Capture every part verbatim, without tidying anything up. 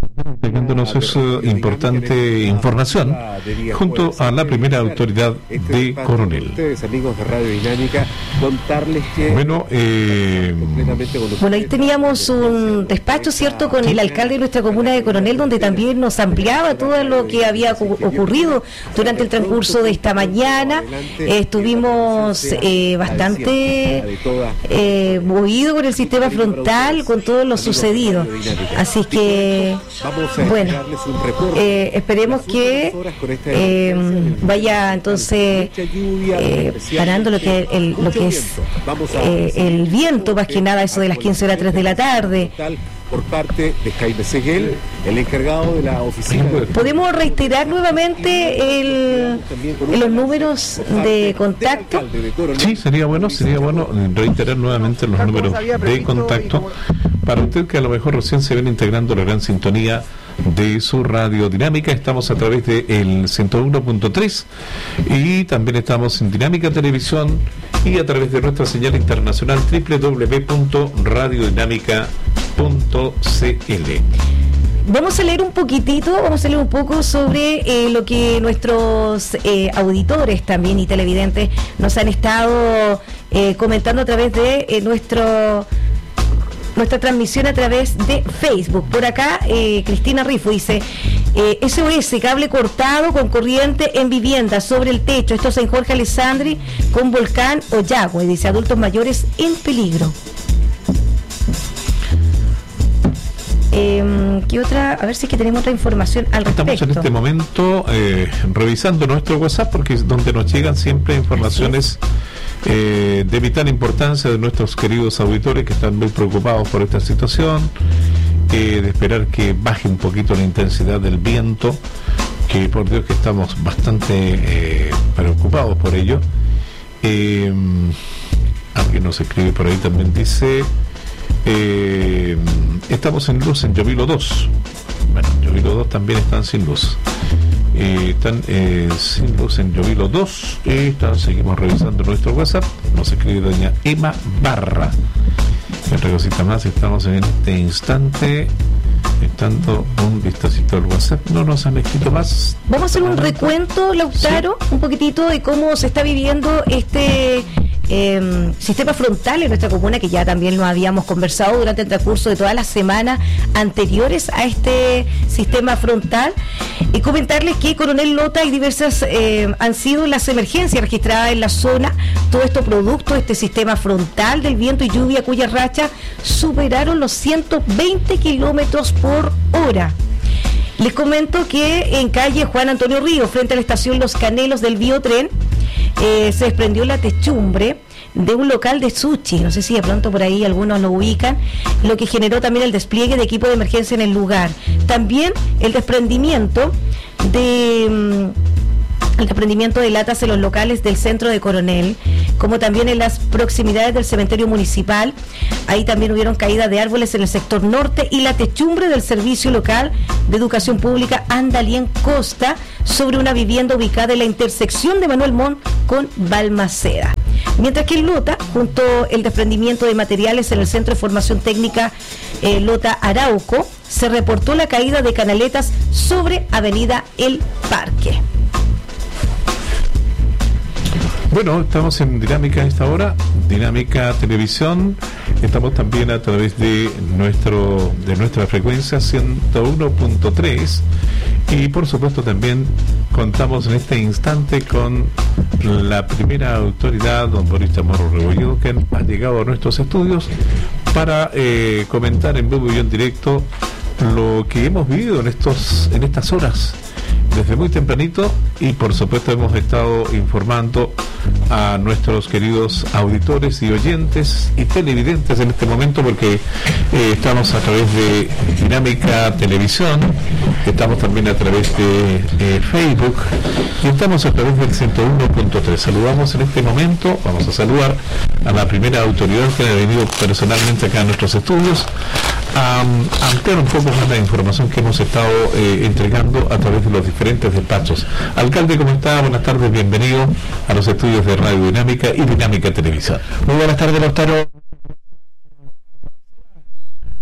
entregándonos esa importante información junto a la primera autoridad de Coronel. Ustedes, amigos de Radio Dinámica, contarles que bueno, eh... bueno, ahí teníamos un despacho, ¿cierto?, con el alcalde de nuestra comuna de Coronel, donde también nos ampliaba todo lo que había ocurrido durante el transcurso de esta mañana. Eh, estuvimos eh, bastante eh, movidos con el sistema frontal, con todo lo sucedido. Así que bueno, eh, esperemos que eh, vaya entonces eh, parando lo que el, lo que es eh, el viento, más que nada eso de las quince horas tres de la tarde. Por parte de Jaime Seguel, el encargado de la oficina. ¿Podemos reiterar nuevamente el, los números de contacto? Sí, sería bueno, sería bueno reiterar nuevamente los números de contacto para usted que a lo mejor recién se ven integrando la gran sintonía de su radio Dinámica. Estamos a través de el ciento uno punto tres y también estamos en Dinámica Televisión y a través de nuestra señal internacional doble u doble u doble u punto radio dinámica punto c l. Vamos a leer un poquitito, vamos a leer un poco sobre eh, lo que nuestros eh, auditores también y televidentes nos han estado eh, comentando a través de eh, nuestro nuestra transmisión a través de Facebook. Por acá, eh, Cristina Rifo dice, eh, S O S, cable cortado con corriente en vivienda, sobre el techo. Esto es en Jorge Alessandri, con Volcán Oyagüe. Dice, adultos mayores en peligro. Eh, ¿Qué otra? A ver si es que tenemos otra información al respecto. Estamos en este momento eh, revisando nuestro WhatsApp, porque es donde nos llegan siempre informaciones eh, de vital importancia de nuestros queridos auditores que están muy preocupados por esta situación, eh, de esperar que baje un poquito la intensidad del viento, que por Dios que estamos bastante eh, preocupados por ello. Eh, alguien nos escribe por ahí también, dice... Eh, estamos sin luz en Llovilo dos. Bueno, Llovilo dos también están sin luz. Eh, están eh, sin luz en Llovilo dos. Eh, están, seguimos revisando nuestro WhatsApp. Nos escribe doña Emma Barra. Y otra cosita más, estamos en este instante dando un vistacito al WhatsApp. No nos han escrito más. Vamos a hacer un recuento, Lautaro, sí, un poquitito de cómo se está viviendo este eh, sistema frontal en nuestra comuna, que ya también lo habíamos conversado durante el transcurso de todas las semanas anteriores a este sistema frontal, y comentarles que Coronel Lota y diversas eh, han sido las emergencias registradas en la zona, todo esto producto de este sistema frontal del viento y lluvia, cuyas rachas superaron los ciento veinte kilómetros por hora. Les comento que en calle Juan Antonio Ríos, frente a la estación Los Canelos del Biotren, eh, se desprendió la techumbre de un local de sushi, no sé si de pronto por ahí algunos lo ubican, lo que generó también el despliegue de equipo de emergencia en el lugar. También el desprendimiento de... el desprendimiento de latas en los locales del centro de Coronel, como también en las proximidades del cementerio municipal. Ahí también hubieron caídas de árboles en el sector norte y la techumbre del servicio local de educación pública Andalien Costa sobre una vivienda ubicada en la intersección de Manuel Montt con Balmaceda. Mientras que en Lota, junto el desprendimiento de materiales en el Centro de Formación Técnica eh, Lota Arauco, se reportó la caída de canaletas sobre Avenida El Parque. Bueno, estamos en Dinámica a esta hora, Dinámica Televisión. Estamos también a través de nuestro de nuestra frecuencia ciento uno punto tres y por supuesto también contamos en este instante con la primera autoridad, don Boris Chamorro Rebolledo, que ha llegado a nuestros estudios para eh, comentar en vivo y en directo lo que hemos vivido en estos en estas horas desde muy tempranito, y por supuesto hemos estado informando a nuestros queridos auditores y oyentes y televidentes en este momento, porque eh, estamos a través de Dinámica Televisión, estamos también a través de eh, Facebook y estamos a través del ciento uno punto tres. Saludamos en este momento, vamos a saludar a la primera autoridad que ha venido personalmente acá a nuestros estudios a ampliar un poco más la información que hemos estado eh, entregando a través de los diferentes despachos. Alcalde, ¿cómo está? Buenas tardes, bienvenido a los estudios de Radio Dinámica y Dinámica Televisión. Muy buenas tardes, Lautaro. A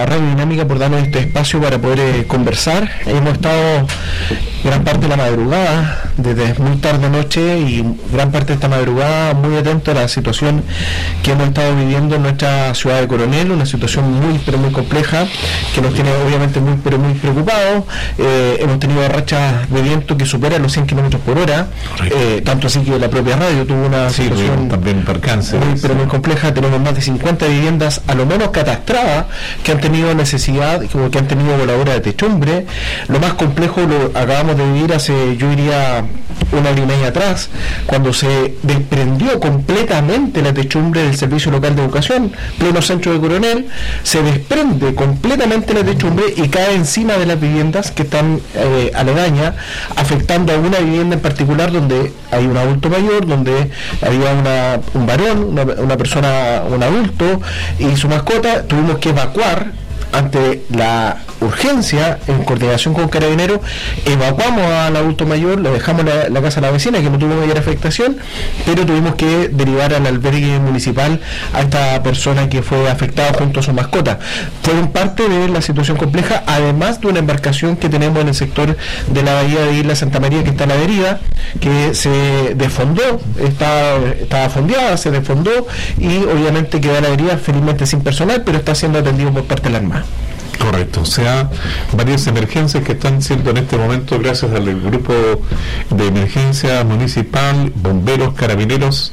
a Radio Dinámica por darnos este espacio para poder eh, conversar. Hemos estado gran parte de la madrugada, desde muy tarde noche y gran parte de esta madrugada muy atento a la situación que hemos estado viviendo en nuestra ciudad de Coronel, una situación muy pero muy compleja que nos tiene obviamente muy pero muy preocupados. Eh, hemos tenido rachas de viento que superan los cien kilómetros por hora, eh, tanto así que la propia radio tuvo una sí, situación también percance, muy pero muy compleja. Tenemos más de cincuenta viviendas a lo menos catastradas que han tenido necesidad, que han tenido voladura de techumbre. Lo más complejo lo acabamos de vivir hace, yo diría, una hora y media atrás, cuando se desprendió completamente la techumbre del Servicio Local de Educación, pleno centro de Coronel, se desprende completamente la techumbre y cae encima de las viviendas que están eh, aledañas, afectando a una vivienda en particular donde hay un adulto mayor, donde había una, un varón, una, una persona, un adulto y su mascota. Tuvimos que evacuar ante la urgencia, en coordinación con Carabineros, evacuamos al adulto mayor, lo dejamos en la, la casa de la vecina, que no tuvo mayor afectación, pero tuvimos que derivar al albergue municipal a esta persona que fue afectada junto a su mascota. Fueron parte de la situación compleja, además de una embarcación que tenemos en el sector de la bahía de Isla Santa María, que está a la deriva, que se desfondó, está, estaba fondeada, se desfondó y obviamente quedó a la deriva, felizmente sin personal, pero está siendo atendido por parte de la Armada. Correcto, o sea, varias emergencias que están siendo en este momento, gracias al grupo de emergencia municipal, bomberos, carabineros,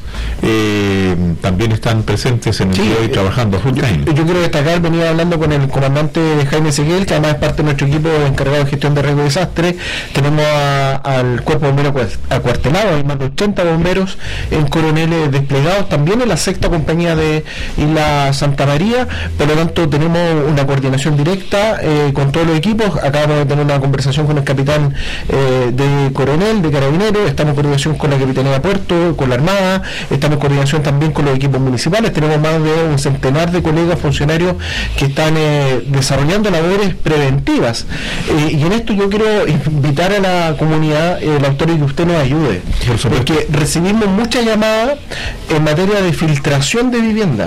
eh, también están presentes en el sí, día de hoy trabajando full time. Yo, yo quiero destacar, venía hablando con el comandante Jaime Seguel, que además es parte de nuestro equipo encargado de gestión de riesgo y desastre. Tenemos a, al cuerpo bombero acuartelado, hay más de ochenta bomberos en Coronel desplegados, también en la sexta compañía de Isla Santa María, por lo tanto tenemos una coordinación directa Eh, con todos los equipos. Acabamos de tener una conversación con el capitán eh, de Coronel, de Carabineros, estamos en coordinación con la Capitanía de Puerto, con la Armada, estamos en coordinación también con los equipos municipales. Tenemos más de un centenar de colegas funcionarios que están eh, desarrollando labores preventivas, eh, y en esto yo quiero invitar a la comunidad, eh, el autor, y que usted nos ayude, porque recibimos muchas llamadas en materia de filtración de vivienda.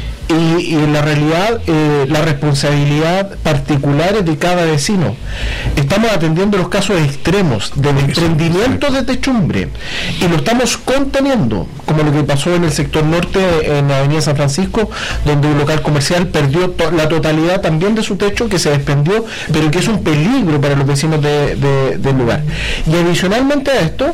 Y, y en la realidad eh, la responsabilidad particular es de cada vecino. Estamos atendiendo los casos extremos de desprendimiento de techumbre y lo estamos conteniendo, como lo que pasó en el sector norte, en la avenida San Francisco, donde un local comercial perdió to- la totalidad también de su techo, que se desprendió, pero que es un peligro para los vecinos de, de, del lugar. Y adicionalmente a esto,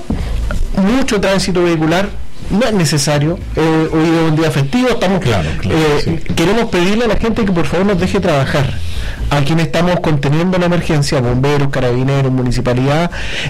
mucho tránsito vehicular. No es necesario, eh, hoy es un día festivo, estamos claro, claro, eh, sí. Queremos pedirle a la gente que por favor nos deje trabajar, a quienes estamos conteniendo la emergencia, bomberos, carabineros, municipalidad,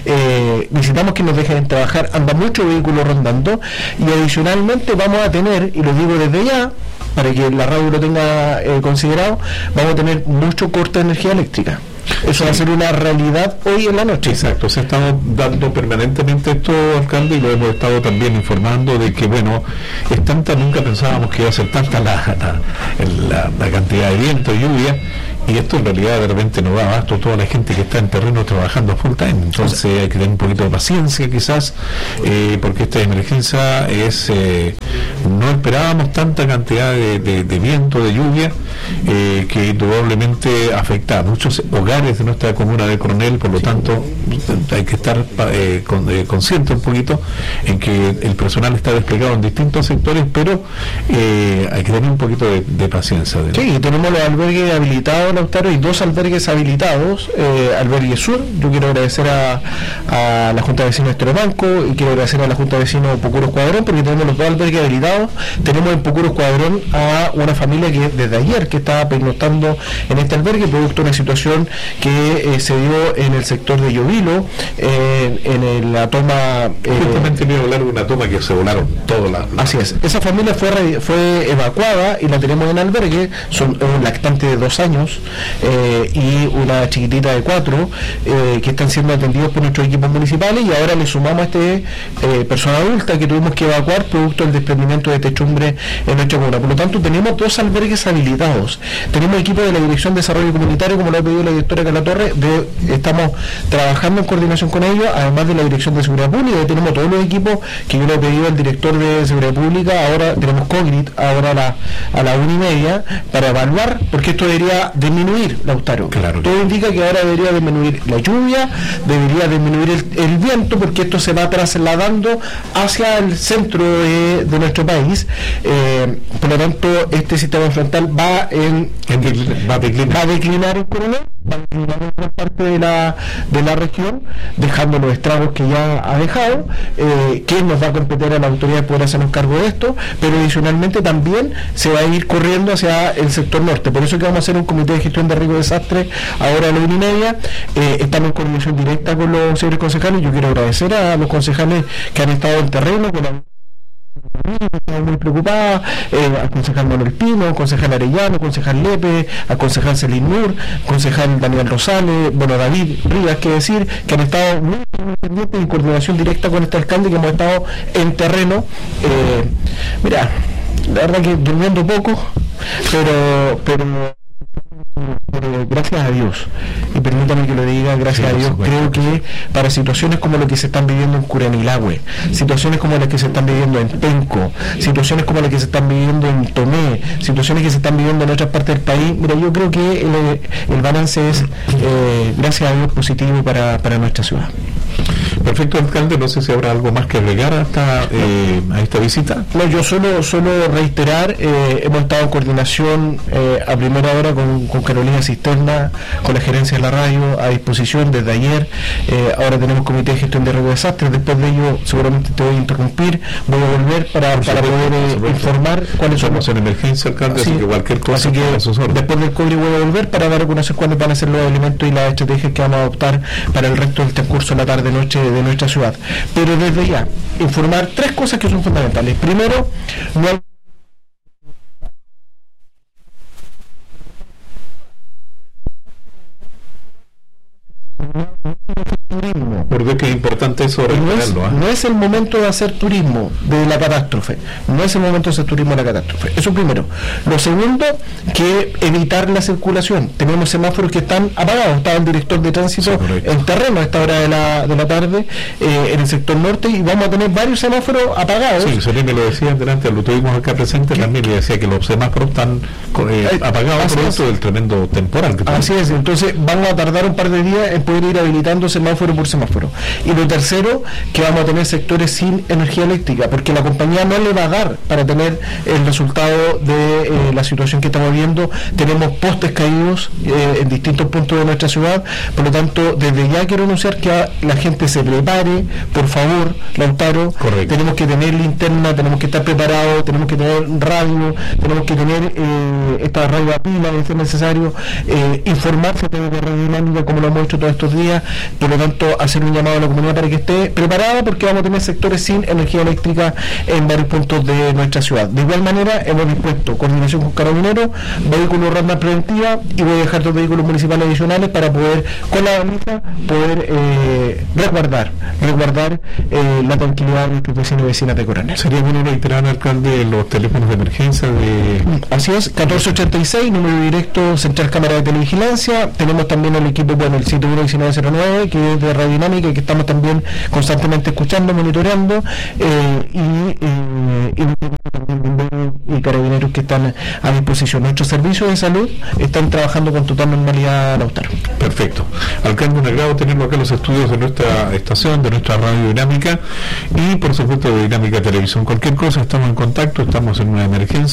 eh, necesitamos que nos dejen trabajar. Anda mucho vehículo rondando y adicionalmente vamos a tener, y lo digo desde ya para que la radio lo tenga eh, considerado, vamos a tener mucho corte de energía eléctrica. Eso va a ser una realidad hoy en la noche. Exacto, se ha estado dando permanentemente esto, alcalde, y lo hemos estado también informando de que, bueno, es tanta, nunca pensábamos que iba a ser tanta la, la, la, la cantidad de viento y lluvia, y esto en realidad de repente no da abasto a toda la gente que está en terreno trabajando full time. Entonces hay que tener un poquito de paciencia quizás, eh, porque esta emergencia es, eh, no esperábamos tanta cantidad de, de, de viento, de lluvia, eh, que indudablemente afecta a muchos hogares de nuestra comuna de Coronel. Por lo tanto hay que estar eh, con, eh, consciente un poquito en que el personal está desplegado en distintos sectores, pero eh, hay que tener un poquito de, de paciencia. De sí, tenemos los albergues habilitados, Lautaro, y dos albergues habilitados, eh, Albergue Sur. Yo quiero agradecer a, a la Junta de Vecinos de Esterobanco y quiero agradecer a la Junta de Vecinos de Pocuro Escuadrón, porque tenemos los dos albergues habilitados. Tenemos en Pocuro Escuadrón a una familia que desde ayer que estaba pernoctando en este albergue, producto de una situación que eh, se dio en el sector de Llovilo, eh, en el, la toma... Eh, justamente me iba a hablar de una toma que se volaron todas las... La... Así es, esa familia fue, fue evacuada y la tenemos en albergue. Son un lactante de dos años eh, y una chiquitita de cuatro, eh, que están siendo atendidos por nuestros equipos municipales, y ahora le sumamos a este eh, persona adulta que tuvimos que evacuar producto del desprendimiento de techumbre en nuestra comuna. Por lo tanto, tenemos dos albergues habilitados. Tenemos equipo de la Dirección de Desarrollo Comunitario, como lo ha pedido la directora Calatorre, de, estamos trabajando en coordinación con ellos, además de la Dirección de Seguridad Pública. Tenemos todos los equipos que yo le he pedido al director de Seguridad Pública. Ahora tenemos Cogrit, ahora a la, a la una y media, para evaluar, porque esto debería de disminuir, Lautaro. Claro. Todo indica que ahora debería disminuir la lluvia, debería disminuir el, el viento, porque esto se va trasladando hacia el centro de, de nuestro país. Eh, por lo tanto, este sistema frontal va en, en va, a declinar. va a declinar en Coronel, va a declinar en gran parte de la, de la región, dejando los estragos que ya ha dejado. Eh, que nos va a competir a la autoridad de poder hacernos cargo de esto, pero adicionalmente también se va a ir corriendo hacia el sector norte. Por eso que vamos a hacer un comité de gestión de riesgo de desastre ahora a la una y media. Eh, estamos en coordinación directa con los señores concejales. Yo quiero agradecer a los concejales que han estado en terreno, con la estaba muy preocupada, eh, al concejal Manuel Pino, al concejal Arellano, al concejal Lepe, al concejal Celín Nur, al concejal Daniel Rosales, bueno, David Rivas, que decir, que han estado muy pendientes en coordinación directa con este alcalde, que hemos estado en terreno. Eh, mira, la verdad que durmiendo poco, pero pero Pero gracias a Dios, y permítame que lo diga, gracias sí, a Dios, creo que para situaciones como lo que se están viviendo en Curanilahue, situaciones como las que se están viviendo en Penco, situaciones como las que se están viviendo en Tomé, situaciones que se están viviendo en otras partes del país, mira, yo creo que el, el balance es, eh, gracias a Dios, positivo para, para nuestra ciudad. Perfecto, alcalde, no sé si habrá algo más que agregar hasta, eh, a esta visita. No, yo solo solo reiterar, eh, hemos estado en coordinación eh, a primera hora con, con Carolina Cisterna, con la gerencia de la radio, a disposición desde ayer. Eh, ahora tenemos comité de gestión de riesgo de desastres. Después de ello, seguramente te voy a interrumpir, voy a volver para, para poder eh, informar cuáles son los... en emergencia, alcalde, así, así que cualquier cosa. Así que después del cobre voy a volver para dar a conocer cuáles van a ser los elementos y las estrategias que vamos a adoptar para el resto del transcurso de la tarde-noche de nuestra ciudad. Pero desde ya, informar tres cosas que son fundamentales. Primero, no hay turismo. Porque es importante eso no es, ¿eh? no es el momento de hacer turismo de la catástrofe, no es el momento de hacer turismo de la catástrofe, eso primero. Lo segundo, que evitar la circulación. Tenemos semáforos que están apagados, estaba el director de tránsito sí, en terreno a esta hora de la, de la tarde eh, en el sector norte, y vamos a tener varios semáforos apagados. Sí, eso me lo decía delante, lo tuvimos acá presente, ¿qué? También le decía que los semáforos están eh, eh, apagados producto del tremendo temporal que así es, entonces vamos a tardar un par de días en poder ir habilitando semáforo por semáforo. Y lo tercero, que vamos a tener sectores sin energía eléctrica, porque la compañía no le va a dar para tener el resultado de eh, la situación que estamos viendo. Tenemos postes caídos eh, en distintos puntos de nuestra ciudad, por lo tanto, desde ya quiero anunciar que a la gente se prepare, por favor, Lautaro. Correcto. Tenemos que tener linterna, tenemos que estar preparados, tenemos que tener radio, tenemos que tener eh, esta radio a pila, si es necesario, eh, informarse de la radio dinámica, como lo hemos hecho todos estos días. Por lo tanto, hacer un llamado a la comunidad para que esté preparada, porque vamos a tener sectores sin energía eléctrica en varios puntos de nuestra ciudad. De igual manera, hemos dispuesto coordinación con Carabineros, vehículos ronda preventiva, y voy a dejar dos vehículos municipales adicionales para poder, con la baliza, poder eh, resguardar resguardar eh, la tranquilidad de nuestros vecinos y vecinas de Coronel. Sería bueno reiterar, alcalde, los teléfonos de emergencia de... Así es, catorce ochenta y seis, número directo Central Cámara de Televigilancia. Tenemos también el equipo, bueno, el siete uno uno nueve cero nueve, que es de Radiodinámica, que estamos también constantemente escuchando, monitoreando, eh, y, eh, y, y carabineros que están a disposición. Nuestros servicios de salud están trabajando con total normalidad, Lautaro. Perfecto. Alcalde, un agrado tenerlo acá en los estudios de nuestra estación, de nuestra Radio Dinámica, y por supuesto de Dinámica Televisión. Cualquier cosa, estamos en contacto, estamos en una emergencia.